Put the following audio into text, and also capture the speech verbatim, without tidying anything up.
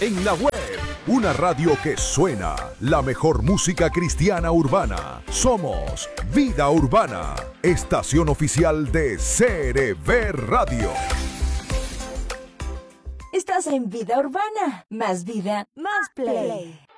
en la web. Una radio que suena, la mejor música cristiana urbana. Somos Vida Urbana, estación oficial de C R V Radio. Estás en Vida Urbana, más vida, más play.